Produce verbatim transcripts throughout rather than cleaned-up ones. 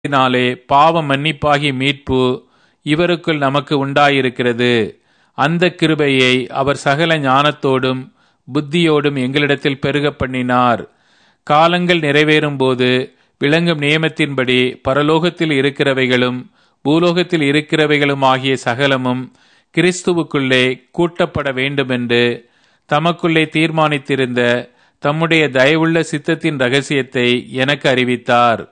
னாலே பாவ மன்னிப்பாகிய மீட்பு இவருக்குள் நமக்கு உண்டாயிருக்கிறது. அந்த கிருபையை அவர் சகல ஞானத்தோடும் புத்தியோடும் எங்களிடத்தில் பெருக பண்ணினார். காலங்கள் நிறைவேறும் போது விளங்கும் நியமத்தின்படி பரலோகத்தில் இருக்கிறவைகளும் பூலோகத்தில் இருக்கிறவைகளும் ஆகிய சகலமும் கிறிஸ்துவுக்குள்ளே கூட்டப்பட வேண்டுமென்று தமக்குள்ளே தீர்மானித்திருந்த தம்முடைய தயவுள்ள சித்தத்தின் இரகசியத்தை எனக்கு அறிவித்தார்.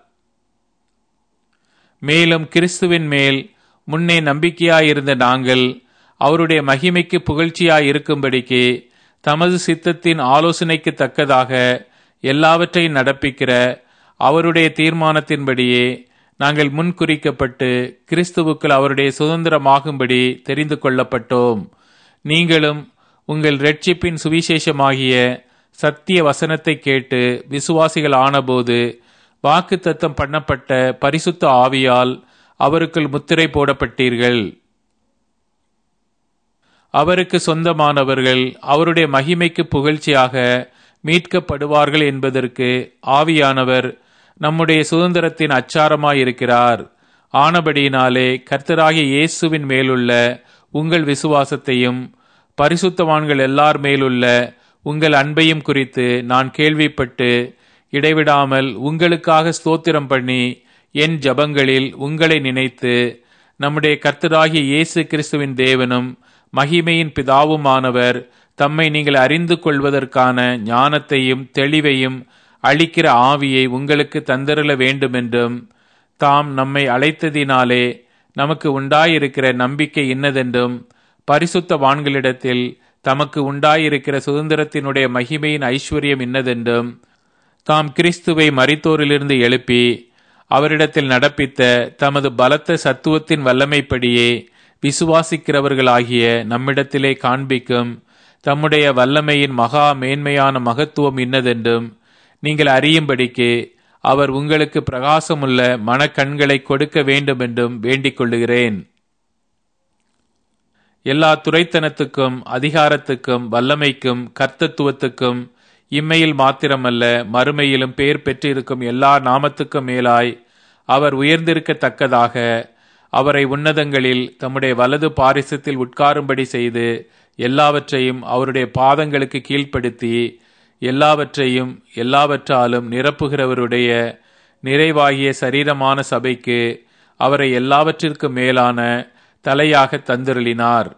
மேலும் கிறிஸ்துவின் மேல் முன்னே நம்பிக்கையாயிருந்த நாங்கள் அவருடைய மகிமைக்கு புகழ்ச்சியாயிருக்கும்படிக்கு தமது சித்தத்தின் ஆலோசனைக்கு தக்கதாக எல்லாவற்றையும் நடப்பிக்கிற அவருடைய தீர்மானத்தின்படியே நாங்கள் முன்குறிக்கப்பட்டு கிறிஸ்துவுக்குள் அவருடைய சுதந்திரமாகும்படி தெரிந்து கொள்ளப்பட்டோம். நீங்களும் உங்கள் இரட்சிப்பின் சுவிசேஷமாகிய சத்திய வசனத்தை கேட்டு விசுவாசிகள் ஆனபோது வாக்குத்தத்தம் பண்ணப்பட்ட பரிசுத்த ஆவியால் அவருக்குள் முத்திரை போடப்பட்டீர்கள். அவருக்கு சொந்தமானவர்கள் அவருடைய மகிமைக்கு புகழ்ச்சியாக மீட்கப்படுவார்கள் என்பதற்கு ஆவியானவர் நம்முடைய சுதந்திரத்தின் அச்சாரமாயிருக்கிறார். ஆனபடியினாலே கர்த்தராகிய இயேசுவின் மேலுள்ள உங்கள் விசுவாசத்தையும் பரிசுத்தவான்கள் எல்லார் மேலுள்ள உங்கள் அன்பையும் குறித்து நான் கேள்விப்பட்டு இடைவிடாமல் உங்களுக்காக ஸ்தோத்திரம் பண்ணி என் ஜபங்களில் உங்களை நினைத்து நம்முடைய கர்த்தராகிய இயேசு கிறிஸ்துவின் தேவனும் மகிமையின் பிதாவுமானவர் தம்மை நீங்கள் அறிந்து கொள்வதற்கான ஞானத்தையும் தெளிவையும் அளிக்கிற ஆவியை உங்களுக்கு தந்தருள வேண்டுமென்றும் தாம் நம்மை அழைத்ததினாலே நமக்கு உண்டாயிருக்கிற நம்பிக்கை இன்னதென்றும் பரிசுத்தவான்களிடத்தில் தமக்கு உண்டாயிருக்கிற சுதந்திரத்தினுடைய மகிமையின் ஐஸ்வர்யம் இன்னதென்றும் தாம் கிறிஸ்துவை மரித்தோரிலிருந்து எழுப்பி அவரிடத்தில் நடப்பித்த தமது பலத்த சத்துவத்தின் வல்லமைப்படியே விசுவாசிக்கிறவர்களாகிய நம்மிடத்திலே காண்பிக்கும் தம்முடைய வல்லமையின் மகா மேன்மையான மகத்துவம் இன்னதென்றும் நீங்கள் அறியும்படிக்கு அவர் உங்களுக்கு பிரகாசமுள்ள மனக்கண்களை கொடுக்க வேண்டும் என்றும் வேண்டிக் கொள்ளுகிறேன். எல்லா துரைத்தனத்துக்கும் அதிகாரத்துக்கும் வல்லமைக்கும் கர்த்தத்துவத்துக்கும் இம்மையில் மாத்திரமல்ல மறுமையிலும் பெயர் பெற்றிருக்கும் எல்லா நாமத்துக்கும் மேலாய் அவர் உயர்ந்திருக்கத்தக்கதாக அவரை உன்னதங்களில் தம்முடைய வலது பாரிசத்தில் உட்காரும்படி செய்து எல்லாவற்றையும் அவருடைய பாதங்களுக்கு கீழ்ப்படுத்தி எல்லாவற்றையும் எல்லாவற்றாலும் நிரப்புகிறவருடைய நிறைவாகிய சரீரமான சபைக்கு அவரை எல்லாவற்றிற்கும் மேலான தலையாக தந்தருளினார்.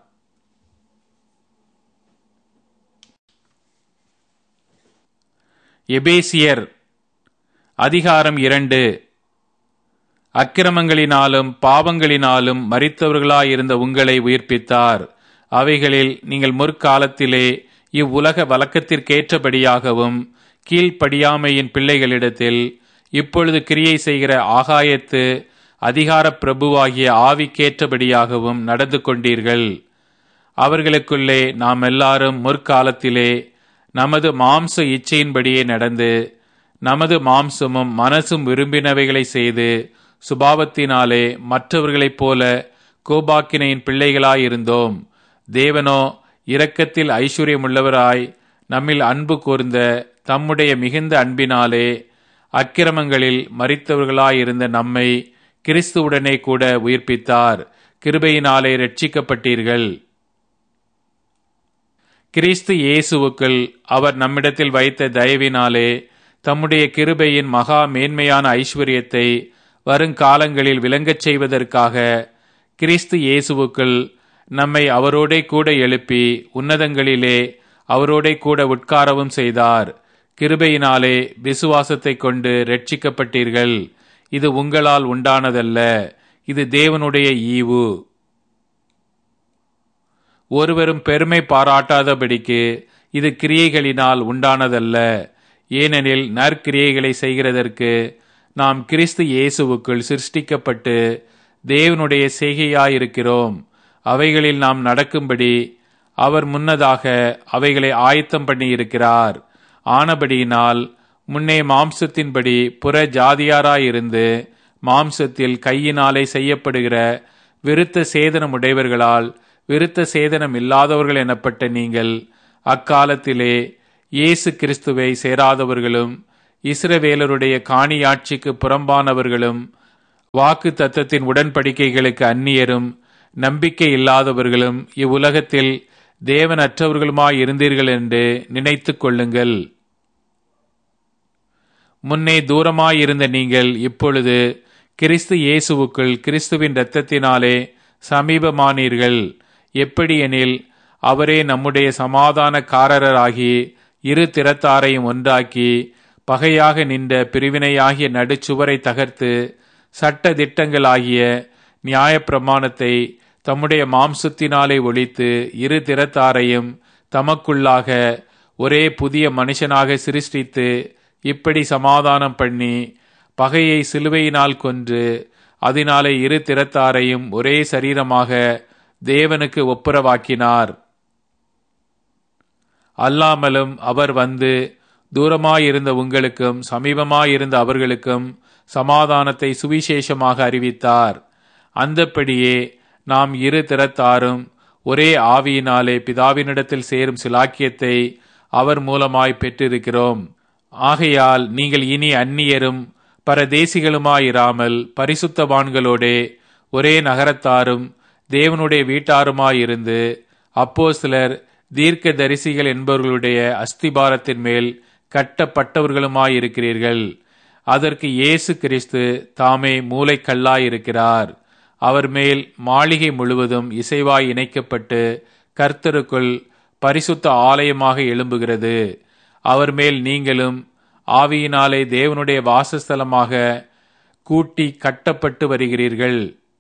எபேசியர் அதிகாரம் இரண்டு. அக்கிரமங்களினாலும் பாவங்களினாலும் மரித்தவர்களாயிருந்த உங்களை உயிர்ப்பித்தார். அவைகளில் நீங்கள் முற்காலத்திலே இவ்வுலக வழக்கத்திற்கேற்றபடியாகவும் கீழ்ப்படியாமையின் பிள்ளைகளிடத்தில் இப்பொழுது கிரியை செய்கிற ஆகாயத்து அதிகார பிரபுவாகிய ஆவிக்கேற்றபடியாகவும் நடந்து கொண்டீர்கள். அவர்களுக்குள்ளே நாம் எல்லாரும் முற்காலத்திலே நமது மாம்ச இச்சையின்படியே நடந்து நமது மாம்சமும் மனசும் விரும்பினவைகளை செய்து சுபாவத்தினாலே மற்றவர்களைப் போல கோபாக்கினையின் பிள்ளைகளாயிருந்தோம். தேவனோ இரக்கத்தில் ஐஸ்வர்யமுள்ளவராய் நம்மில் அன்பு கூர்ந்த தம்முடைய மிகுந்த அன்பினாலே அக்கிரமங்களில் மரித்தவர்களாயிருந்த நம்மை கிறிஸ்துவுடனே கூட உயிர்ப்பித்தார். கிருபையினாலே இரட்சிக்கப்பட்டீர்கள். கிறிஸ்து இயேசுவுக்குள் அவர் நம்மிடத்தில் வைத்த தயவினாலே தம்முடைய கிருபையின் மகா மேன்மையான ஐஸ்வர்யத்தை வருங்காலங்களில் விளங்கச் செய்வதற்காக கிறிஸ்து இயேசுவுக்குள் நம்மை அவரோடே கூட எழுப்பி உன்னதங்களிலே அவரோடே கூட உட்காரவும் செய்தார். கிருபையினாலே விசுவாசத்தை கொண்டு இரட்சிக்கப்பட்டீர்கள். இது உங்களால் உண்டானதல்ல, இது தேவனுடைய ஈவு. ஒருவரும் பெருமை பாராட்டாதபடிக்கு இது கிரியைகளினால் உண்டானதல்ல. ஏனெனில் நற்கிரியைகளை செய்கிறதற்கு நாம் கிறிஸ்து இயேசுவுக்குள் சிருஷ்டிக்கப்பட்டு தேவனுடைய செய்கையாயிருக்கிறோம். அவைகளில் நாம் நடக்கும்படி அவர் முன்னதாக அவைகளை ஆயத்தம் பண்ணி இருக்கிறார். ஆனபடியினால் முன்னே மாம்சத்தின்படி புற ஜாதியாராயிருந்து மாம்சத்தில் கையினாலே செய்யப்படுகிற விருத்த சேதனம் உடையவர்களால் விருத்த சேதனம் இல்லாதவர்கள் எனப்பட்ட நீங்கள் அக்காலத்திலே இயேசு கிறிஸ்துவை சேராதவர்களும் இஸ்ரவேலருடைய காணியாட்சிக்கு புறம்பானவர்களும் வாக்கு தத்தத்தின் உடன்படிக்கைகளுக்கு அந்நியரும் நம்பிக்கை இல்லாதவர்களும் இவ்வுலகத்தில் தேவனற்றவர்களுமாய் இருந்தீர்கள் என்று நினைத்து கொள்ளுங்கள். முன்னே தூரமாயிருந்த நீங்கள் இப்பொழுது கிறிஸ்து இயேசுவுக்குள் கிறிஸ்துவின் இரத்தத்தினாலே சமீபமானீர்கள். எப்படியெனில் அவரே நம்முடைய சமாதானக்காரராகி இரு திறத்தாரையும் ஒன்றாக்கி பகையாக நின்ற பிரிவினையாகிய நடுச்சுவரை தகர்த்து சட்ட திட்டங்களாகிய நியாயப்பிரமாணத்தை தம்முடைய மாம்சத்தினாலே ஒழித்து இரு திறத்தாரையும் தமக்குள்ளாக ஒரே புதிய மனுஷனாக சிருஷ்டித்து இப்படி சமாதானம் பண்ணி பகையை சிலுவையினால் கொன்று அதனாலே இரு திறத்தாரையும் ஒரே சரீரமாக தேவனுக்கு ஒப்புரவாக்கினார். அல்லாமலும் அவர் வந்து தூரமாயிருந்த உங்களுக்கும் சமீபமாயிருந்த அவர்களுக்கும் சமாதானத்தை சுவிசேஷமாக அறிவித்தார். அந்தப்படியே நாம் இரு திறத்தாரும் ஒரே ஆவியினாலே பிதாவினிடத்தில் சேரும் சிலாக்கியத்தை அவர் மூலமாய் பெற்றிருக்கிறோம். ஆகையால் நீங்கள் இனி அந்நியரும் பரதேசிகளுமாயிராமல் பரிசுத்தவான்களோடே ஒரே நகரத்தாரும் தேவனுடைய வீட்டாருமாயிருந்து அப்போஸ்தலர் தீர்க்க தரிசிகள் என்பவர்களுடைய அஸ்திபாரத்தின் மேல் கட்டப்பட்டவர்களுமாயிருக்கிறீர்கள். அதற்கு இயேசு கிறிஸ்து தாமே மூலைக்கல்லாயிருக்கிறார். அவர் மேல் மாளிகை முழுவதும் இசைவாய் இணைக்கப்பட்டு கர்த்தருக்குள் பரிசுத்த ஆலயமாக எழும்புகிறது. அவர் மேல் நீங்களும் ஆவியினாலே தேவனுடைய வாசஸ்தலமாக கூட்டி கட்டப்பட்டு வருகிறீர்கள்.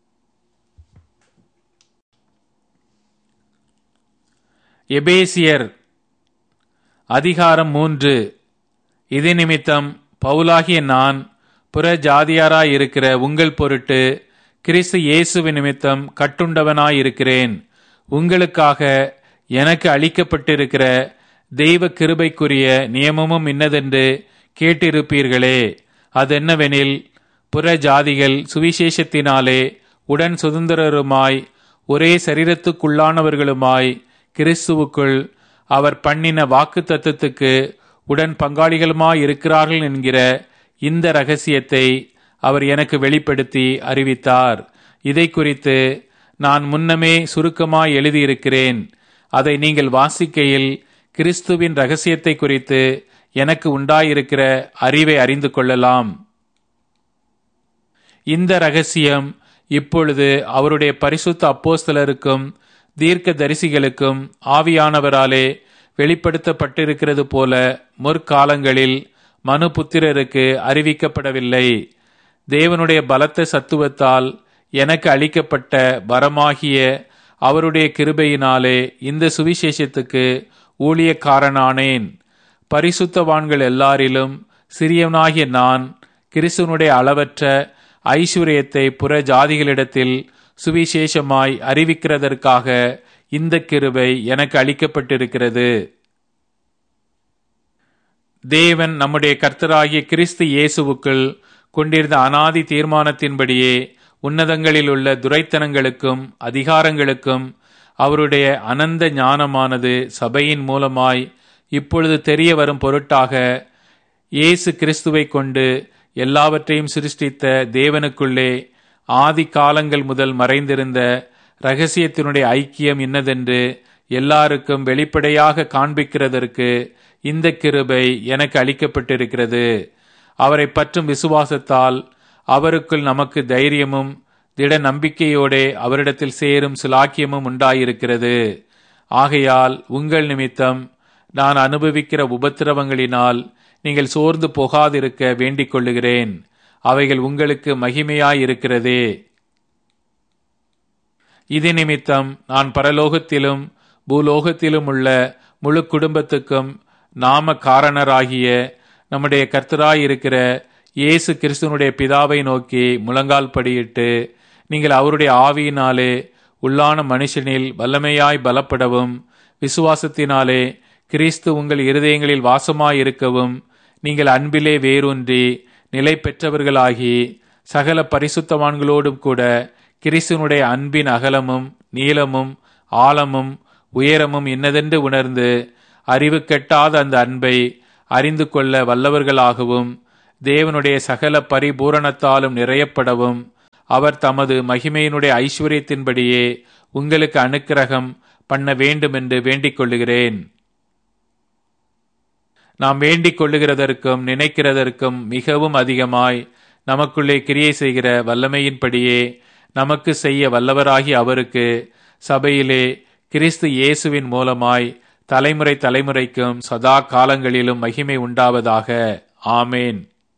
எபேசியர் அதிகாரம் மூன்று. இது நிமித்தம் பவுலாகிய நான் புற ஜாதியாராயிருக்கிற உங்கள் பொருட்டு கிறிஸ்து இயேசுவின் நிமித்தம் கட்டுண்டவனாயிருக்கிறேன். உங்களுக்காக எனக்கு அளிக்கப்பட்டிருக்கிற தெய்வ கிருபைக்குரிய நியமமும் இன்னதென்று கேட்டிருப்பீர்களே. அதென்னவெனில், புற ஜாதிகள் சுவிசேஷத்தினாலே உடன் சுதந்திரருமாய் ஒரே சரீரத்துக்குள்ளானவர்களுமாய் கிறிஸ்துவுக்குள் அவர் பண்ணின வாக்கு தத்தத்துக்கு உடன் பங்காளிகளுமாயிருக்கிறார்கள் என்கிற இந்த இரகசியத்தை அவர் எனக்கு வெளிப்படுத்தி அறிவித்தார். இதை குறித்து நான் முன்னமே சுருக்கமாய் எழுதியிருக்கிறேன். அதை நீங்கள் வாசிக்கையில் கிறிஸ்துவின் இரகசியத்தை குறித்து எனக்கு உண்டாயிருக்கிற அறிவை அறிந்து கொள்ளலாம். இந்த இரகசியம் இப்பொழுது அவருடைய பரிசுத்த அப்போஸ்தலருக்கும் தீர்க்க தரிசிகளுக்கும் ஆவியானவராலே வெளிப்படுத்தப்பட்டிருக்கிறது போல முற்காலங்களில் மனுபுத்திரருக்கு அறிவிக்கப்படவில்லை. தேவனுடைய பலத்த சத்துவத்தால் எனக்கு அளிக்கப்பட்ட வரமாகிய அவருடைய கிருபையினாலே இந்த சுவிசேஷத்துக்கு ஊழியக்காரனானேன். பரிசுத்தவான்கள் எல்லாரிலும் சிறியவனாகிய நான் கிறிஸ்துவனுடைய அளவற்ற ஐஸ்வர்யத்தை புற ஜாதிகளிடத்தில் சுவிசேஷமாய் அறிவிக்கிறதற்காக இந்த கிருபை எனக்கு அளிக்கப்பட்டிருக்கிறது. தேவன் நம்முடைய கர்த்தராகிய கிறிஸ்து இயேசுவுக்குள் கொண்டிருந்த அனாதி தீர்மானத்தின்படியே உன்னதங்களில் உள்ள துரைத்தனங்களுக்கும் அதிகாரங்களுக்கும் அவருடைய அனந்த ஞானமானது சபையின் மூலமாய் இப்பொழுது தெரிய வரும் பொருட்டாக இயேசு கிறிஸ்துவை கொண்டு எல்லாவற்றையும் சிருஷ்டித்த தேவனுக்குள்ளே ஆதி காலங்கள் முதல் மறைந்திருந்த இரகசியத்தினுடைய ஐக்கியம் இன்னதென்று எல்லாருக்கும் வெளிப்படையாக காண்பிக்கிறதற்கு இந்த கிருபை எனக்கு அளிக்கப்பட்டிருக்கிறது. அவரை பற்றும் விசுவாசத்தால் அவருக்குள் நமக்கு தைரியமும் திட நம்பிக்கையோடே அவரிடத்தில் சேரும் சிலாக்கியமும் உண்டாயிருக்கிறது. ஆகையால் உங்கள் நிமித்தம் நான் அனுபவிக்கிற உபத்திரவங்களினால் நீங்கள் சோர்ந்து போகாதிருக்க வேண்டிக் கொள்ளுகிறேன். அவைகள் உங்களுக்கு மகிமையாயிருக்கிறதே. இது நிமித்தம் நான் பரலோகத்திலும் பூலோகத்திலும் உள்ள முழு குடும்பத்துக்கும் நாம காரணராகிய நம்முடைய கர்த்தராயிருக்கிற இயேசு கிறிஸ்துவனுடைய பிதாவை நோக்கி முழங்கால் படியிட்டு, நீங்கள் அவருடைய ஆவியினாலே உள்ளான மனுஷனில் வல்லமையாய் பலப்படவும் விசுவாசத்தினாலே கிறிஸ்து உங்கள் இருதயங்களில் வாசமாயிருக்கவும் நீங்கள் அன்பிலே வேரூன்றி நிலை பெற்றவர்களாகி சகல பரிசுத்தவான்களோடும் கூட கிறிஸ்துவனுடைய அன்பின் அகலமும் நீளமும் ஆழமும் உயரமும் இன்னதென்று உணர்ந்து அறிவு கெட்டாத அந்த அன்பை அறிந்து கொள்ள வல்லவர்களாகவும் தேவனுடைய சகல பரிபூரணத்தாலும் நிறையப்படவும் அவர் தமது மகிமையினுடைய ஐஸ்வர்யத்தின்படியே உங்களுக்கு அனுக்கிரகம் பண்ண வேண்டும் என்று வேண்டிக் கொள்ளுகிறேன். நாம் வேண்டிக் கொள்ளுகிறதற்கும் நினைக்கிறதற்கும் மிகவும் அதிகமாய் நமக்குள்ளே கிரியை செய்கிற வல்லமையின்படியே நமக்கு செய்ய வல்லவராகி அவருக்கு சபையிலே கிறிஸ்து இயேசுவின் மூலமாய் தலைமுறை தலைமுறைக்கும் சதா காலங்களிலும் மகிமை உண்டாவதாக. ஆமேன்.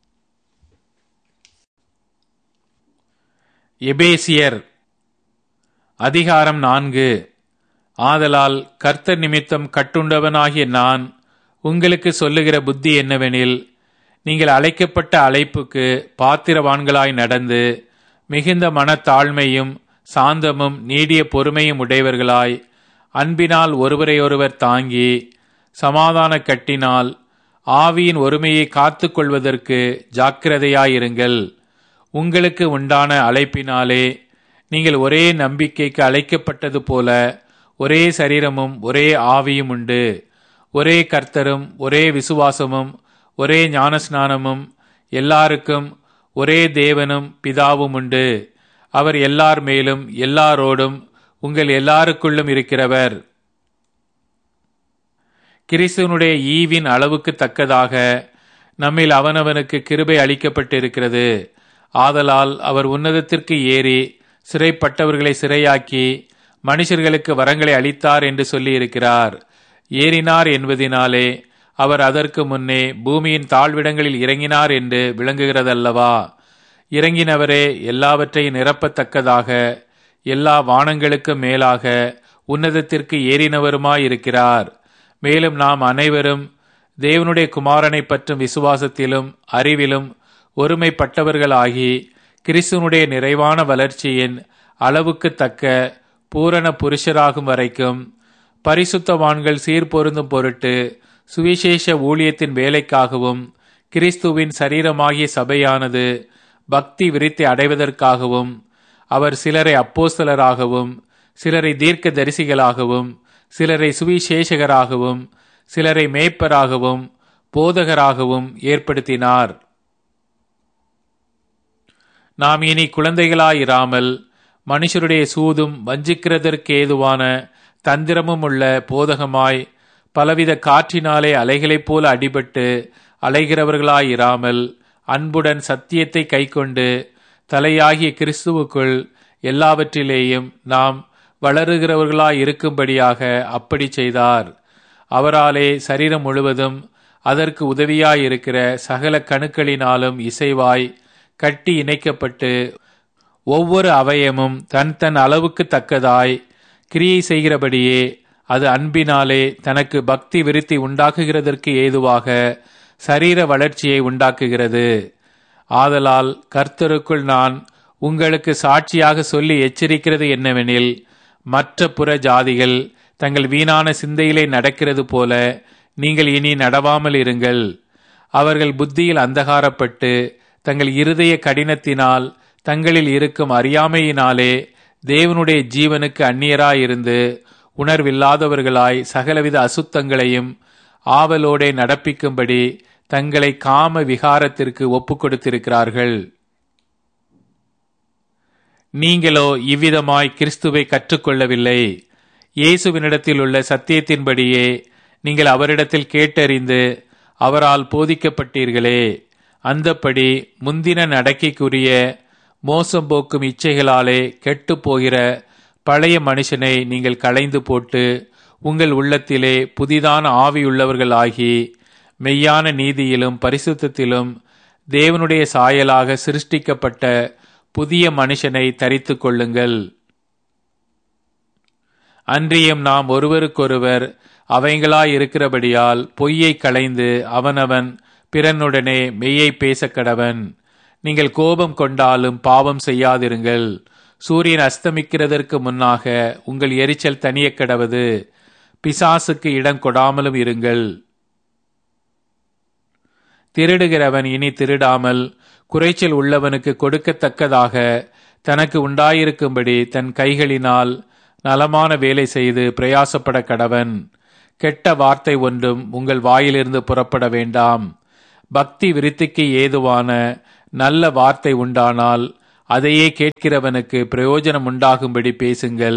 எபேசியர் அதிகாரம் நான்கு. ஆதலால் கர்த்தர் நிமித்தம் கட்டுண்டவனாகிய நான் உங்களுக்கு சொல்லுகிற புத்தி என்னவெனில், நீங்கள் அழைக்கப்பட்ட அழைப்புக்கு பாத்திரவான்களாய் நடந்து மிகுந்த மனத்தாழ்மையும் சாந்தமும் நீடிய பொறுமையும் உடையவர்களாய் அன்பினால் ஒருவரையொருவர் தாங்கி சமாதான கட்டினால் ஆவியின் ஒருமையை காத்து கொள்வதற்கு ஜாக்கிரதையாயிருங்கள். உங்களுக்கு உண்டான அழைப்பினாலே நீங்கள் ஒரே நம்பிக்கைக்கு அழைக்கப்பட்டது போல ஒரே சரீரமும் ஒரே ஆவியும் உண்டு. ஒரே கர்த்தரும் ஒரே விசுவாசமும் ஒரே ஞானஸ்நானமும் எல்லாருக்கும் ஒரே தேவனும் பிதாவும் உண்டு. அவர் எல்லார் மேலும் எல்லாரோடும் உங்கள் எல்லாருக்குள்ளும் இருக்கிறவர். கிறிஸ்துவனுடைய ஈவின் அளவுக்கு தக்கதாக நம்மில் அவனவனுக்கு கிருபை அளிக்கப்பட்டிருக்கிறது. ஆதலால் அவர் உன்னதத்திற்கு ஏறி சிறைப்பட்டவர்களை சிறையாக்கி மனுஷர்களுக்கு வரங்களை அளித்தார் என்று சொல்லி இருக்கிறார். ஏறினார் என்பதினாலே அவர் அதற்கு முன்னே பூமியின் தாழ்விடங்களில் இறங்கினார் என்று விளங்குகிறதல்லவா? இறங்கினவரே எல்லாவற்றையும் நிரப்பத்தக்கதாக எல்லா வானங்களுக்கு மேலாக உன்னதத்திற்கு ஏறினவருமாயிருக்கிறார். மேலும் நாம் அனைவரும் தேவனுடைய குமாரனை பற்றும் விசுவாசத்திலும் அறிவிலும் ஒருமைப்பட்டவர்களாகி கிறிஸ்துவனுடைய நிறைவான வளர்ச்சியின் அளவுக்கு தக்க பூரண புருஷராகும் வரைக்கும் பரிசுத்தவான்கள் சீர்பொருந்தும் பொருட்டு சுவிசேஷ ஊழியத்தின் வேலைக்காகவும் கிறிஸ்துவின் சரீரமாகிய சபையானது பக்தி விருத்தி அடைவதற்காகவும் அவர் சிலரை அப்போஸ்தலராகவும் சிலரை தீர்க்க தரிசிகளாகவும் சிலரை சுவிசேஷகராகவும் சிலரை மேய்ப்பராகவும் போதகராகவும் ஏற்படுத்தினார். நாம் இனி குழந்தைகளாயிராமல் மனுஷருடைய சூதும் வஞ்சிக்கிறதற்கேதுவான தந்திரமும் உள்ள போதகமாய் பலவித காற்றினாலே அலைகளைப் போல அடிபட்டு அலைகிறவர்களாயிராமல் அன்புடன் சத்தியத்தை கைக்கொண்டு தலையாகிய கிறிஸ்துவுக்குள் எல்லாவற்றிலேயும் நாம் வளருகிறவர்களாய் இருக்கும்படியாக அப்படி செய்தார். அவராலே சரீரம் முழுவதும் அதற்கு உதவியாயிருக்கிற சகல கணுக்களினாலும் இசைவாய் கட்டி இணைக்கப்பட்டு ஒவ்வொரு அவயமும் தன் தன் அளவுக்கு தக்கதாய் கிரியை செய்கிறபடியே அது அன்பினாலே தனக்கு பக்தி விருத்தி உண்டாக்குகிறதற்கு ஏதுவாக சரீர வளர்ச்சியை உண்டாக்குகிறது. ஆதலால் கர்த்தருக்குள் நான் உங்களுக்கு சாட்சியாக சொல்லி எச்சரிக்கிறது என்னவெனில், மற்ற புற ஜாதிகள் தங்கள் வீணான சிந்தையிலே நடக்கிறது போல நீங்கள் இனி நடவாமல் இருங்கள். அவர்கள் புத்தியில் அந்தகாரப்பட்டு தங்கள் இருதய கடினத்தினால் தங்களில் இருக்கும் அறியாமையினாலே தேவனுடைய ஜீவனுக்கு அந்நியராயிருந்து உணர்வில்லாதவர்களாய் சகலவித அசுத்தங்களையும் ஆவலோடே நடப்பிக்கும்படி தங்களை காம விகாரத்திற்கு ஒப்பு கொடுத்திருக்கிறார்கள். நீங்களோ இவ்விதமாய் கிறிஸ்துவை கற்றுக்கொள்ளவில்லை. இயேசுவினிடத்தில் உள்ள சத்தியத்தின்படியே நீங்கள் அவரிடத்தில் கேட்டறிந்து அவரால் போதிக்கப்பட்டீர்களே. அந்தப்படி முந்தின நடக்கைக்குரிய மோசம் போக்கும் இச்சைகளாலே கெட்டு போகிற பழைய மனுஷனை நீங்கள் களைந்து போட்டு உங்கள் உள்ளத்திலே புதிதான ஆவியுள்ளவர்கள் ஆகி மெய்யான நீதியிலும் பரிசுத்தத்திலும் தேவனுடைய சாயலாக சிருஷ்டிக்கப்பட்ட புதிய மனுஷனை தரித்து கொள்ளுங்கள். அன்றியும் நாம் ஒருவருக்கொருவர் அவைங்களாயிருக்கிறபடியால் பொய்யை களைந்து அவனவன் பிறனுடனே மெய்யை பேசக்கடவன். நீங்கள் கோபம் கொண்டாலும் பாவம் செய்யாதிருங்கள். சூரியன் அஸ்தமிக்கிறதற்கு முன்னாக உங்கள் எரிச்சல் தனிய கடவது. பிசாசுக்கு இடம் கொடாமலும் இருங்கள். திருடுகிறவன் இனி திருடாமல் குறைச்சல் உள்ளவனுக்கு கொடுக்கத்தக்கதாக தனக்கு உண்டாயிருக்கும்படி தன் கைகளினால் நலமான வேலை செய்து பிரயாசப்பட கடவன். கெட்ட வார்த்தை ஒன்றும் உங்கள் வாயிலிருந்து புறப்பட வேண்டாம். பக்தி விருத்திக்கு ஏதுவான நல்ல வார்த்தை உண்டானால் அதையே கேட்கிறவனுக்கு பிரயோஜனம் உண்டாகும்படி பேசுங்கள்.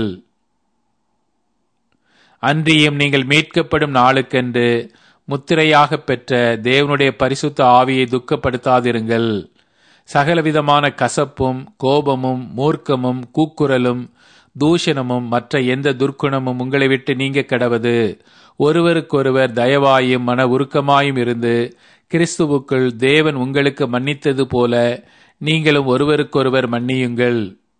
அன்றியும் நீங்கள் மீட்கப்படும் நாளுக்கென்று முத்திரையாக பெற்ற தேவனுடைய பரிசுத்த ஆவியை துக்கப்படுத்தாதிருங்கள். சகலவிதமான கசப்பும் கோபமும் மூர்க்கமும் கூக்குரலும் தூஷணமும் மற்ற எந்த துர்க்குணமும் உங்களை விட்டு நீங்க கடவது. ஒருவருக்கொருவர் தயவாயும் மன உருக்கமாயும் இருந்து கிறிஸ்துவுக்குள் தேவன் உங்களுக்கு மன்னித்தது போல நீங்களும் ஒருவருக்கொருவர் மன்னியுங்கள்.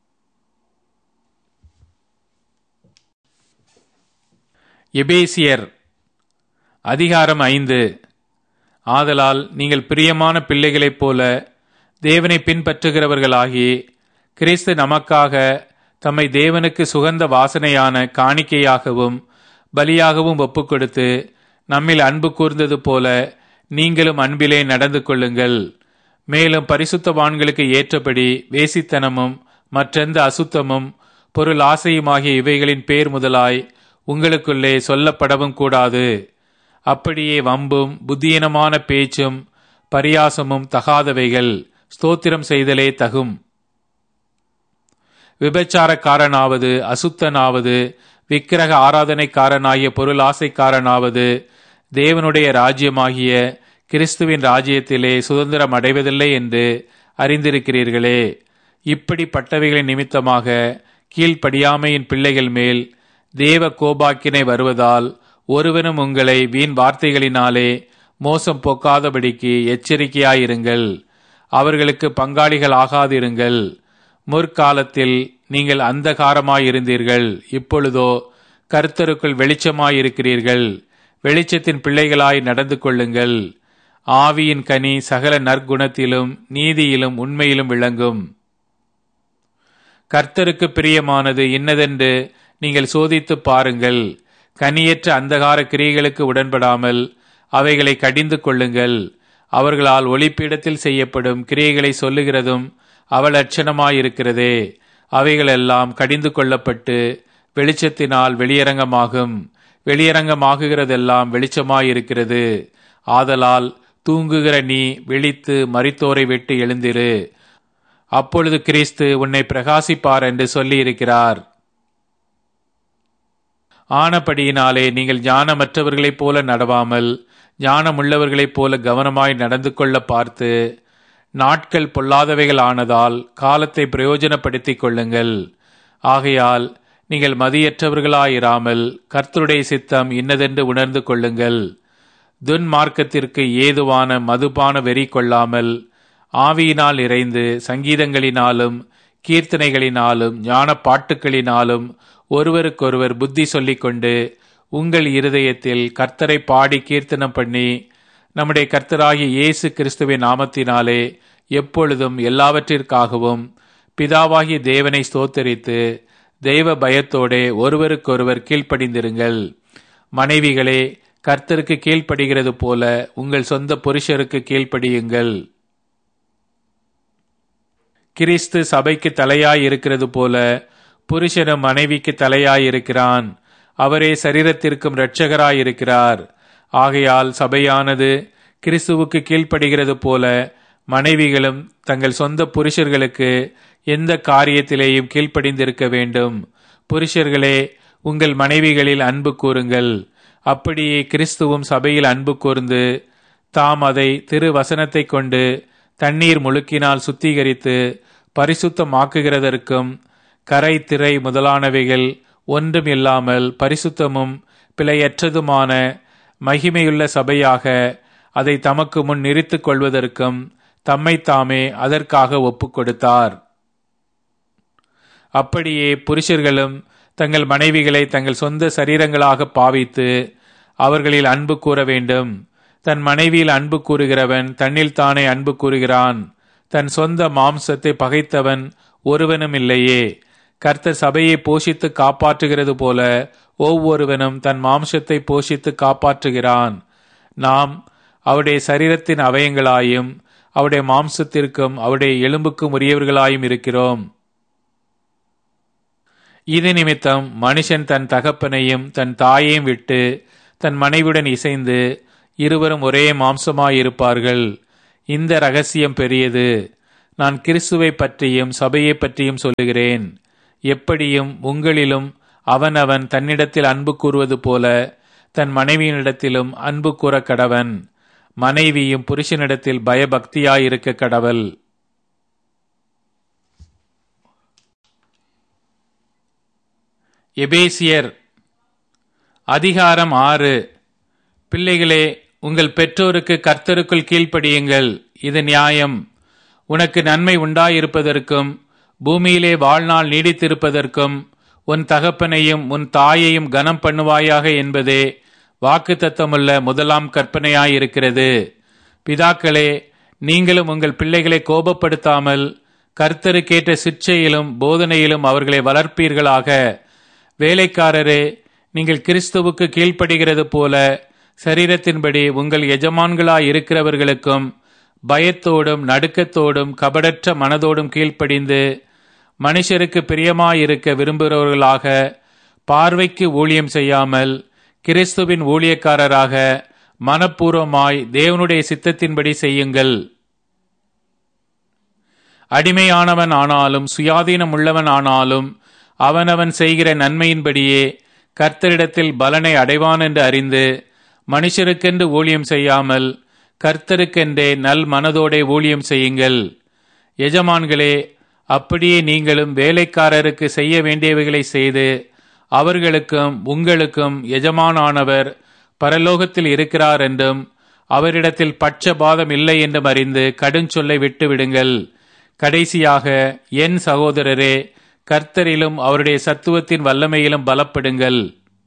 எபேசியர் அதிகாரம் ஐந்து. ஆதலால் நீங்கள் பிரியமான பிள்ளைகளைப் போல தேவனை பின்பற்றுகிறவர்களாகி கிறிஸ்து நமக்காக தம்மை தேவனுக்கு சுகந்த வாசனையான காணிக்கையாகவும் பலியாகவும் ஒப்புக்கொடுத்து நம்மில் அன்பு கூர்ந்தது போல நீங்களும் அன்பிலே நடந்து கொள்ளுங்கள். மேலும் பரிசுத்தவான்களுக்கு ஏற்றபடி வேசித்தனமும் மற்றெந்த அசுத்தமும் பொருள் ஆசையுமாகிய இவைகளின் பேர் முதலாய் உங்களுக்குள்ளே சொல்லப்படவும் கூடாது. அப்படியே வம்பும் புத்தியீனமான பேச்சும் பரியாசமும் தகாதவைகள். ஸ்தோத்திரம் செய்தலே தகும். விபச்சாரக்காரனாவது அசுத்தனாவது விக்கிரக ஆராதனைக்காரனாகிய பொருள் ஆசைக்காரனாவது தேவனுடைய ராஜ்யமாகிய கிறிஸ்துவின் ராஜ்யத்திலே சுதந்திரம் அடைவதில்லை என்று அறிந்திருக்கிறீர்களே. இப்படிப்பட்டவைகளின் நிமித்தமாக கீழ்ப்படியாமையின் பிள்ளைகள் மேல் தேவ கோபாக்கினை வருவதால் ஒருவனும் உங்களை வீண் வார்த்தைகளினாலே மோசம் போக்காதபடிக்கு எச்சரிக்கையாயிருங்கள். அவர்களுக்கு பங்காளிகள் ஆகாதிருங்கள். முற்காலத்தில் நீங்கள் அந்தகாரமாயிருந்தீர்கள், இப்பொழுதோ கர்த்தருக்குள் வெளிச்சமாயிருக்கிறீர்கள். வெளிச்சத்தின் பிள்ளைகளாய் நடந்து கொள்ளுங்கள். ஆவியின் கனி சகல நற்குணத்திலும் நீதியிலும் உண்மையிலும் விளங்கும். கர்த்தருக்கு பிரியமானது இன்னதென்று நீங்கள் சோதித்து பாருங்கள். கனியற்ற அந்தகார கிரியைகளுக்கு உடன்படாமல் அவைகளை கடிந்து கொள்ளுங்கள். அவர்களால் ஒளிப்பீடத்தில் செய்யப்படும் கிரியைகளை சொல்லுகிறதும் அவலட்சணமாயிருக்கிறதே. அவைகளெல்லாம் கடிந்து கொள்ளப்பட்டு வெளிச்சத்தினால் வெளியரங்கமாகும். வெளியரங்கமாகுகிறதெல்லாம் வெளிச்சமாயிருக்கிறது. ஆதலால் தூங்குகிற நீ விழித்து மரித்தோரை விட்டு எழுந்திரு. அப்பொழுது கிறிஸ்து உன்னை பிரகாசிப்பார் என்று சொல்லி இருக்கிறார். ஆனபடியினாலே நீங்கள் ஞானமற்றவர்களைப் போல நடவாமல் ஞானமுள்ளவர்களைப் போல கவனமாய் நடந்து கொள்ள பார்த்து நாட்கள் பொல்லாதவைகள் ஆனதால் காலத்தை பிரயோஜனப்படுத்திக் கொள்ளுங்கள். ஆகையால் நீங்கள் மதியற்றவர்களாயிராமல் கர்த்தருடைய சித்தம் இன்னதென்று உணர்ந்து கொள்ளுங்கள். துன்மார்க்கத்திற்கு ஏதுவான மதுபான வெறி கொள்ளாமல் ஆவியினால் இறைந்து சங்கீதங்களினாலும் கீர்த்தனைகளினாலும் ஞான பாட்டுக்களினாலும் ஒருவருக்கொருவர் புத்தி சொல்லிக்கொண்டு உங்கள் இருதயத்தில் கர்த்தரை பாடி கீர்த்தனம் பண்ணி நம்முடைய கர்த்தராகிய இயேசு கிறிஸ்துவின் நாமத்தினாலே எப்பொழுதும் எல்லாவற்றிற்காகவும் பிதாவாகிய தேவனை ஸ்தோத்தரித்து தெய்வ பயத்தோடே ஒருவருக்கொருவர் கீழ்ப்படிந்திருங்கள். மனைவிகளே, கர்த்தருக்கு கீழ்ப்படுகிறது போல உங்கள் சொந்த புருஷருக்கு கீழ்ப்படியுங்கள். கிறிஸ்து சபைக்கு தலையாய் இருக்கிறது போல புருஷனும் மனைவிக்கு தலையாயிருக்கிறான். அவரே சரீரத்திற்கும் இரட்சகராயிருக்கிறார். ஆகையால் சபையானது கிறிஸ்துவுக்கு கீழ்ப்படுகிறது போல மனைவிகளும் தங்கள் சொந்த புருஷர்களுக்கு எந்த காரியத்திலேயும் கீழ்ப்படிந்திருக்க வேண்டும். புருஷர்களே, உங்கள் மனைவிகளில் அன்பு கூறுங்கள். அப்படியே கிறிஸ்துவும் சபையில் அன்பு கூர்ந்து தாம் அதை திரு வசனத்தை கொண்டு தண்ணீர் முழுக்கினால் சுத்திகரித்து பரிசுத்தமாக்குகிறதற்கும் கரை திரை முதலானவைகள் ஒன்றும் இல்லாமல் பரிசுத்தமும் பிழையற்றதுமான மகிமையுள்ள சபையாக அதை தமக்கு முன் நிறுத்திக் கொள்வதற்கும் தம்மைத்தாமே அதற்காக ஒப்பு கொடுத்தார். அப்படியே புருஷர்களும் தங்கள் மனைவிகளை தங்கள் சொந்த சரீரங்களாக பாவித்து அவர்களில் அன்பு கூற வேண்டும். தன் மனைவியில் அன்பு கூறுகிறவன் தன்னில் தானே அன்பு கூறுகிறான். தன் சொந்த மாம்சத்தை பகைத்தவன் ஒருவனும் இல்லையே. கர்த்தர் சபையை போஷித்து காப்பாற்றுகிறது போல ஒவ்வொருவனும் தன் மாம்சத்தை போஷித்து காப்பாற்றுகிறான். நாம் அவருடைய சரீரத்தின் அவயங்களாயும் அவருடைய மாம்சத்திற்கும் அவருடைய எலும்புக்கும் உரியவர்களாயும் இருக்கிறோம். இது நிமித்தம் மனுஷன் தன் தகப்பனையும் தன் தாயையும் விட்டு தன் மனைவியுடன் இசைந்து இருவரும் ஒரே மாம்சமாயிருப்பார்கள். இந்த இரகசியம் பெரியது. நான் கிறிஸ்துவை பற்றியும் சபையை பற்றியும் சொல்லுகிறேன். எப்படியும் உங்களிலும் அவனவன் தன்னிடத்தில் அன்பு கூறுவது போல தன் மனைவியினிடத்திலும் அன்பு கூற கடவன். மனைவியும் புருஷனிடத்தில் பயபக்தியாயிருக்க கடவள். எபேசியர் அதிகாரம் ஆறு. பிள்ளைகளே, உங்கள் பெற்றோருக்கு கர்த்தருக்குள் கீழ்ப்படியுங்கள், இது நியாயம். உனக்கு நன்மை உண்டாயிருப்பதற்கும் பூமியிலே வாழ்நாள் நீடித்திருப்பதற்கும் உன் தகப்பனையும் உன் தாயையும் கனம் பண்ணுவாயாக என்பதே வாக்குத்தத்தமுள்ள முதலாம் கற்பனையாயிருக்கிறது. பிதாக்களே, நீங்களும் உங்கள் பிள்ளைகளை கோபப்படுத்தாமல் கர்த்தருக்கேற்ற சிற்சையிலும் போதனையிலும் அவர்களை வளர்ப்பீர்களாக. வேலைக்காரரே, நீங்கள் கிறிஸ்துவுக்கு கீழ்ப்படுகிறது போல சரீரத்தின்படி உங்கள் எஜமான்களாய் இருக்கிறவர்களுக்கும் பயத்தோடும் நடுக்கத்தோடும் கபடற்ற மனதோடும் கீழ்ப்படிந்து மனுஷருக்கு பிரியமாயிருக்க விரும்புகிறவர்களாக, பார்வைக்கு ஊழியம் செய்யாமல் கிறிஸ்துவின் ஊழியக்காரராக மனப்பூர்வமாய் தேவனுடைய சித்தத்தின்படி செய்யுங்கள். அடிமையானவன் ஆனாலும் சுயாதீனம் உள்ளவன் ஆனாலும் அவனவன் செய்கிற நன்மையின்படியே கர்த்தரிடத்தில் பலனை அடைவான் என்று அறிந்து மனுஷருக்கென்று ஊழியம் செய்யாமல் கர்த்தருக்கென்றே நல் மனதோடே ஊழியம் செய்யுங்கள். எஜமான்களே, அப்படியே நீங்களும் வேலைக்காரருக்கு செய்ய வேண்டியவைகளை செய்து அவர்களுக்கும் உங்களுக்கும் எஜமானானவர் பரலோகத்தில் இருக்கிறார் என்றும் அவரிடத்தில் பட்சபாதம் இல்லை என்றும் அறிந்து கடுஞ்சொல்லை விட்டு விடுங்கள். கடைசியாக என் சகோதரரே, கர்த்தரிலும் அவருடைய சத்துவத்தின் வல்லமையிலும் பலப்படுங்கள்.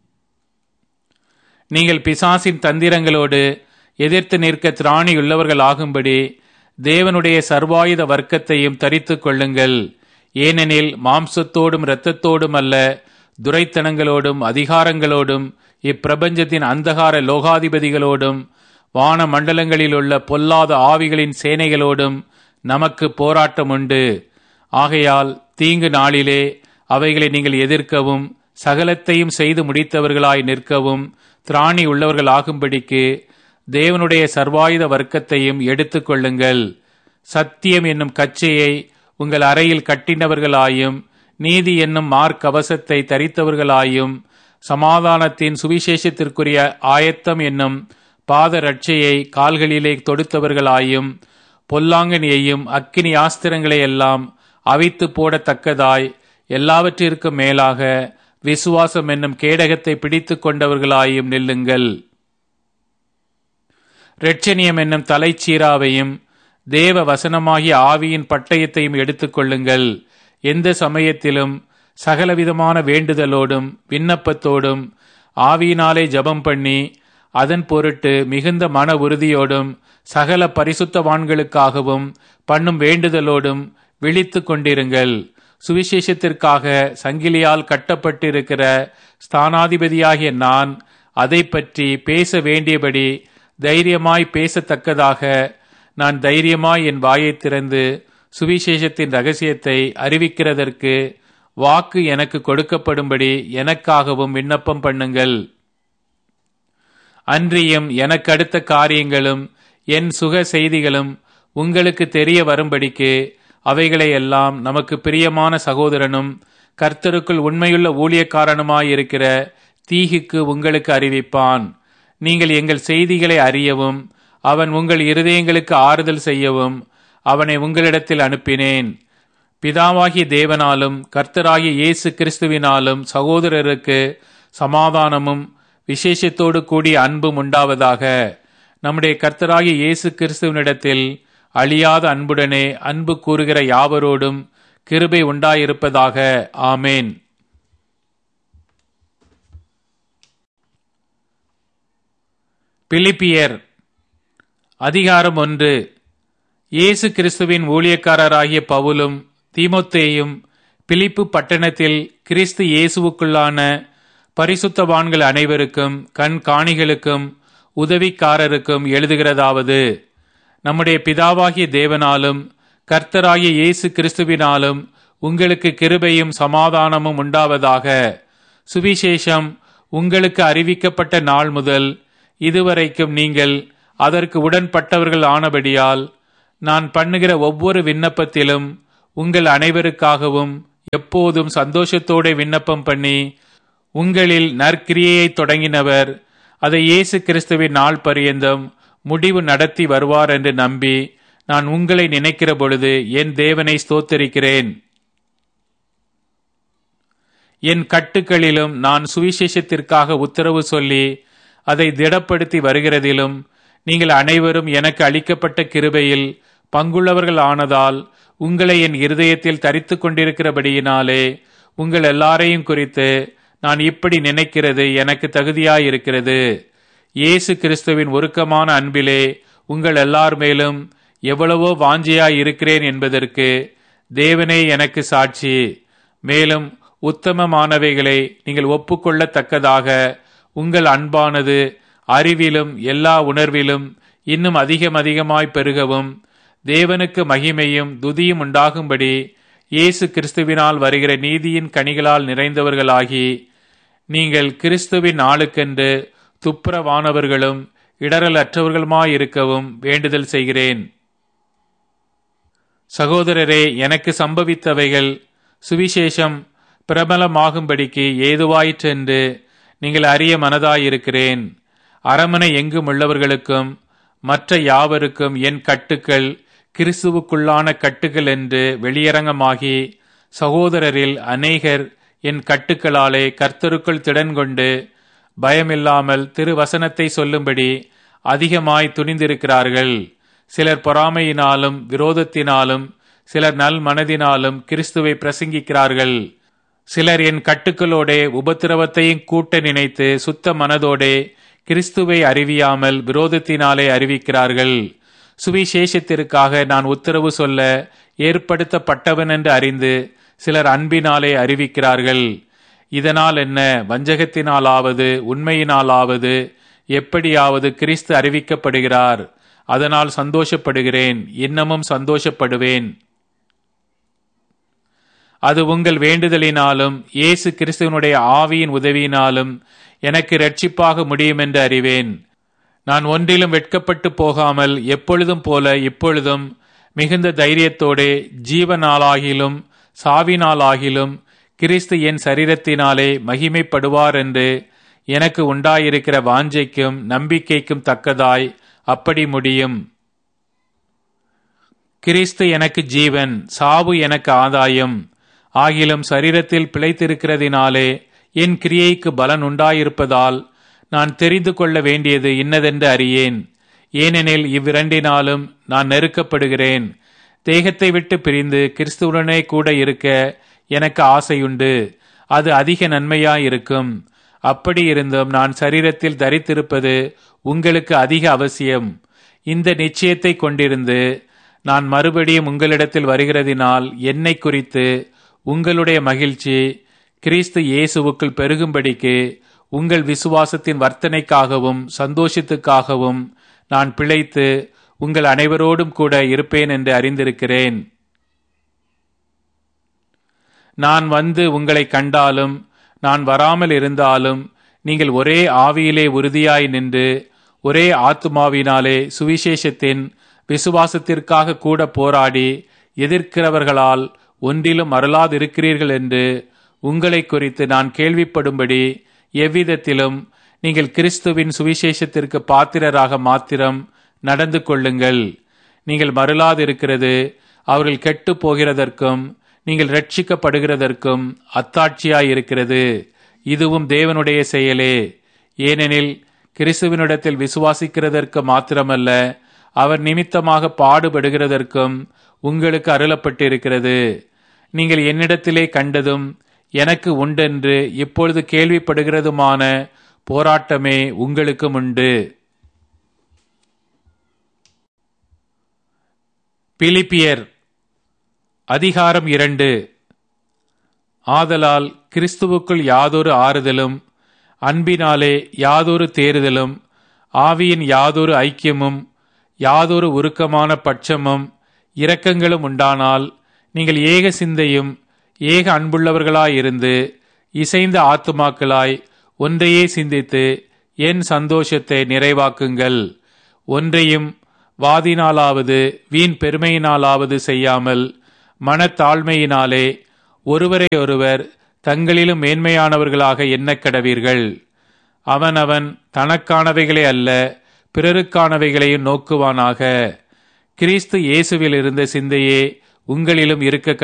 நீங்கள் பிசாசின் தந்திரங்களோடு எதிர்த்து நிற்க திராணியுள்ளவர்கள் ஆகும்படி தேவனுடைய சர்வாயுத வர்க்கத்தையும் தரித்து கொள்ளுங்கள். ஏனெனில் மாம்சத்தோடும் இரத்தத்தோடும் அல்ல, துரைத்தனங்களோடும் அதிகாரங்களோடும் இப்பிரபஞ்சத்தின் அந்தகார லோகாதிபதிகளோடும் வான மண்டலங்களில் உள்ள பொல்லாத ஆவிகளின் சேனைகளோடும் நமக்கு போராட்டம் உண்டு. ஆகையால் தீங்கு நாளிலே அவைகளை நீங்கள் எதிர்க்கவும் சகலத்தையும் செய்து முடித்தவர்களாய் நிற்கவும் திராணி உள்ளவர்கள் ஆகும்படிக்கு தேவனுடைய சர்வாயுத வர்க்கத்தையும் எடுத்து கொள்ளுங்கள். சத்தியம் என்னும் கச்சையை உங்கள் அறையில் கட்டினவர்களாயும் நீதி என்னும் மார்க்கவசத்தை தரித்தவர்களாயும் சமாதானத்தின் சுவிசேஷத்திற்குரிய ஆயத்தம் என்னும் பாத ரட்சையை கால்களிலே தொடுத்தவர்களாயும் பொல்லாங்கனியையும் அக்கினி ஆஸ்திரங்களை எல்லாம் அவித்து போடத்தக்கதாய் எல்லாவற்றிற்கும் மேலாக விசுவாசம் என்னும் கேடகத்தை பிடித்து கொண்டவர்களாயும் நில்லுங்கள். இரட்சணியம் என்னும் தலைச்சீராவையும் தேவ வசனமாகிய ஆவியின் பட்டயத்தையும் எடுத்துக்கொள்ளுங்கள். எந்த சமயத்திலும் சகலவிதமான வேண்டுதலோடும் விண்ணப்பத்தோடும் ஆவியினாலே ஜபம் பண்ணி அதன் பொருட்டு மிகுந்த மன உறுதியோடும் சகல பரிசுத்தவான்களுக்காகவும் பண்ணும் வேண்டுதலோடும் விழித்து கொண்டிருங்கள். சுவிசேஷத்திற்காக சங்கிலியால் கட்டப்பட்டிருக்கிற ஸ்தானாதிபதியாகிய நான் அதை பற்றி பேச வேண்டியபடி தைரியமாய் பேசத்தக்கதாக நான் தைரியமாய் என் வாயை திறந்து சுவிசேஷத்தின் ரகசியத்தை அறிவிக்கிறதற்கு வாக்கு எனக்கு கொடுக்கப்படும்படி எனக்காகவும் விண்ணப்பம் பண்ணுங்கள். அன்றியும் எனக்கு அடுத்த காரியங்களும் என் சுக செய்திகளும் உங்களுக்கு தெரிய வரும்படிக்கு அவைகளை எல்லாம் நமக்கு பிரியமான சகோதரனும் கர்த்தருக்குள் உண்மையுள்ள ஊழியக்காரனுமாயிருக்கிற தீகுக்கு உங்களுக்கு அறிவிப்பான். நீங்கள் எங்கள் செய்திகளை அறியவும் அவன் உங்கள் இருதயங்களுக்கு ஆறுதல் செய்யவும் அவனை உங்களிடத்தில் அனுப்பினேன். பிதாவாகிய தேவனாலும் கர்த்தராகிய இயேசு கிறிஸ்துவினாலும் சகோதரருக்கு சமாதானமும் விசேஷத்தோடு கூடிய அன்பும் உண்டாவதாக. நம்முடைய கர்த்தராகிய இயேசு கிறிஸ்துவனிடத்தில் அழியாத அன்புடனே அன்பு கூறுகிற யாவரோடும் கிருபை உண்டாயிருப்பதாக. ஆமேன். பிலிப்பியர் அதிகாரம் ஒன்று. இயேசு கிறிஸ்துவின் ஊழியக்காரராகிய பவுலும் தீமோத்தேயும் பிலிப்பு பட்டணத்தில் கிறிஸ்து இயேசுவுக்குள்ளான பரிசுத்தவான்கள் அனைவருக்கும் கண் காணிகளுக்கும் உதவிக்காரருக்கும் எழுதுகிறதாவது: நம்முடைய பிதாவாகிய தேவனாலும் கர்த்தராகிய இயேசு கிறிஸ்துவினாலும் உங்களுக்கு கிருபையும் சமாதானமும் உண்டாவதாக. சுவிசேஷம் உங்களுக்கு அறிவிக்கப்பட்ட நாள் முதல் இதுவரைக்கும் நீங்கள் அதற்கு உடன்பட்டவர்கள் ஆனபடியால் நான் பண்ணுகிற ஒவ்வொரு விண்ணப்பத்திலும் உங்கள் அனைவருக்காகவும் எப்போதும் சந்தோஷத்தோടെ விண்ணப்பம் பண்ணி உங்களில் நற்கிரியையை தொடங்கினவர் அதை இயேசு கிறிஸ்துவின் நாள் பரியந்தம் முடிவு நடத்தி வருவார் என்று நம்பி நான் உங்களை நினைக்கிற பொழுது என் தேவனை ஸ்தோத்தரிக்கிறேன். என் கட்டுக்களிலும் நான் சுவிசேஷத்திற்காக உத்தரவு சொல்லி அதை திடப்படுத்தி வருகிறதிலும் நீங்கள் அனைவரும் எனக்கு அளிக்கப்பட்ட கிருபையில் பங்குள்ளவர்கள் ஆனதால் உங்களை என் இருதயத்தில் தரித்து கொண்டிருக்கிறபடியினாலே உங்கள் எல்லாரையும் குறித்து நான் இப்படி நினைக்கிறது எனக்கு தகுதியாயிருக்கிறது. இயேசு கிறிஸ்துவின் உருக்கமான அன்பிலே உங்கள் எல்லார் மேலும் எவ்வளவோ வாஞ்சியாய் இருக்கிறேன் என்பதற்கு தேவனே எனக்கு சாட்சி. மேலும் உத்தமமானவைகளை நீங்கள் ஒப்புக்கொள்ளத்தக்கதாக உங்கள் அன்பானது அறிவிலும் எல்லா உணர்விலும் இன்னும் அதிகம் அதிகமாய் பெருகவும் தேவனுக்கு மகிமையும் துதியும் உண்டாகும்படி இயேசு கிறிஸ்துவினால் வருகிற நீதியின் கனிகளால் நிறைந்தவர்களாகி நீங்கள் கிறிஸ்துவின் ஆளுக்கென்று துப்புரவானவர்களும் இடரலற்றவர்களுமாயிருக்கவும் வேண்டுதல் செய்கிறேன். சகோதரரே, எனக்கு சம்பவித்தவைகள் சுவிசேஷம் பிரபலமாகும்படிக்கு ஏதுவாயிற்றென்று நீங்கள் அறிய மனதாயிருக்கிறேன். அரமனை எங்கும் உள்ளவர்களுக்கும் மற்ற யாவருக்கும் என் கட்டுக்கள் கிறிஸ்துவுக்குள்ளான கட்டுக்கள் என்று வெளியரங்கமாகி சகோதரரில் அநேகர் என் கட்டுக்களாலே கர்த்தருக்குள் திடன் கொண்டு பயமில்லாமல் திருவசனத்தை சொல்லும்படி அதிகமாய் துணிந்திருக்கிறார்கள். சிலர் பொறாமையினாலும் விரோதத்தினாலும் சிலர் நல் மனதினாலும் கிறிஸ்துவை பிரசங்கிக்கிறார்கள். சிலர் என் கட்டுக்களோடே உபத்திரவத்தையும் கூட்ட நினைத்து சுத்த மனதோடே கிறிஸ்துவை அறிவியாமல் விரோதத்தினாலே அறிவிக்கிறார்கள். சுவிசேஷத்திற்காக நான் உத்தரவு சொல்ல ஏற்படுத்தப்பட்டவன் என்று அறிந்து சிலர் அன்பினாலே அறிவிக்கிறார்கள். இதனால் என்ன, வஞ்சகத்தினாலாவது உண்மையினாலாவது எப்படியாவது கிறிஸ்து அறிவிக்கப்படுகிறார். அதனால் சந்தோஷப்படுகிறேன், இன்னமும் சந்தோஷப்படுவேன். அது உங்கள் வேண்டுதலினாலும் இயேசு கிறிஸ்துவனுடைய ஆவியின் உதவியினாலும் எனக்கு இரட்சிப்பாக முடியும் என்று அறிவேன். நான் ஒன்றிலும் வெட்கப்பட்டு போகாமல் எப்பொழுதும் போல இப்பொழுதும் மிகுந்த தைரியத்தோடே ஜீவனாலாகிலும் சாவினாலாகிலும் கிறிஸ்து என் சரீரத்தினாலே மகிமைப்படுவார் என்று எனக்கு உண்டாயிருக்கிற வாஞ்சைக்கும் நம்பிக்கைக்கும் தக்கதாய் அப்படி முடியும். கிறிஸ்து எனக்கு ஜீவன், சாவு எனக்கு ஆதாயம். ஆகிலும் சரீரத்தில் பிழைத்திருக்கிறதினாலே என் கிரியைக்கு பலன் உண்டாயிருப்பதால் நான் தெரிந்து கொள்ள வேண்டியது இன்னதென்று அறியேன். ஏனெனில் இவ்விரண்டினாலும் நான் நெருக்கப்படுகிறேன். தேகத்தை விட்டு பிரிந்து கிறிஸ்துவுடனே கூட இருக்க எனக்கு ஆசையுண்டு. அது அதிக நன்மையாயிருக்கும். அப்படி இருந்தும் நான் சரீரத்தில் தரித்திருப்பது உங்களுக்கு அதிக அவசியம். இந்த நிச்சயத்தை கொண்டிருந்து நான் மறுபடியும் உங்களிடத்தில் வருகிறதினால் என்னை குறித்து உங்களுடைய மகிழ்ச்சி கிறிஸ்து இயேசுவுக்குள் பெருகும்படிக்கு உங்கள் விசுவாசத்தின் வர்த்தனைக்காகவும் சந்தோஷத்துக்காகவும் நான் பிழைத்து உங்கள் அனைவரோடும் கூட இருப்பேன் என்று அறிந்திருக்கிறேன். நான் வந்து உங்களை கண்டாலும் நான் வராமல் இருந்தாலும் நீங்கள் ஒரே ஆவியிலே உறுதியாய் நின்று ஒரே ஆத்துமாவினாலே சுவிசேஷத்தின் விசுவாசத்திற்காக கூட போராடி எதிர்க்கிறவர்களால் ஒன்றிலும் அருளாதிருக்கிறீர்கள் என்று உங்களை குறித்து நான் கேள்விப்படும்படி எவ்விதத்திலும் நீங்கள் கிறிஸ்துவின் சுவிசேஷத்திற்கு பாத்திரராக மாத்திரம் நடந்து கொள்ளுங்கள். நீங்கள் மருளாதிருக்கிறது அவர்கள் கெட்டு போகிறதற்கும் நீங்கள் ரட்சிக்கப்படுகிறதற்கும் அத்தாட்சியாயிருக்கிறது. இதுவும் தேவனுடைய செயலே. ஏனெனில் கிறிஸ்துவினிடத்தில் விசுவாசிக்கிறதற்கு மாத்திரமல்ல, அவர் நிமித்தமாக பாடுபடுகிறதற்கும் உங்களுக்கு அருளப்பட்டிருக்கிறது. நீங்கள் என்னிடத்திலே கண்டதும் எனக்கு உண்டென்று இப்பொழுது கேள்விப்படுகிறதுமான போராட்டமே உங்களுக்கும் உண்டு. பிலிப்பியர் அதிகாரம் இரண்டு. ஆதலால் கிறிஸ்துவுக்குள் யாதொரு ஆறுதலும் அன்பினாலே யாதொரு தேறுதலும் ஆவியின் யாதொரு ஐக்கியமும் யாதொரு உருக்கமான பட்சமும் இரக்கங்களும் உண்டானால் நீங்கள் ஏக சிந்தையும் ஏக அன்புள்ளவர்களாயிருந்து இசைந்த ஆத்துமாக்களாய் ஒன்றையே சிந்தித்து என் சந்தோஷத்தை நிறைவாக்குங்கள். ஒன்றையும் வாதினாலாவது வீண் பெருமையினாலாவது செய்யாமல் மனத்தாழ்மையினாலே ஒருவரை ஒருவர் தங்களிலும் மேன்மையானவர்களாக எண்ணக் கடவீர்கள். அவனவன் தனக்கானவைகளே அல்ல பிறருக்கானவைகளையும் நோக்குவானாக. கிறிஸ்து இயேசுவில் இருந்த சிந்தையே உங்களிலும் இருக்க